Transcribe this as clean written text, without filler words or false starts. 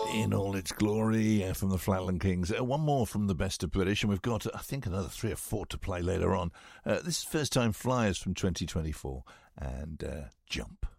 in all its glory from the Flatland Kings. One more from the Best of British, and we've got, I think, another 3 or 4 to play later on. This is First Time Flyers from 2024, and Jump.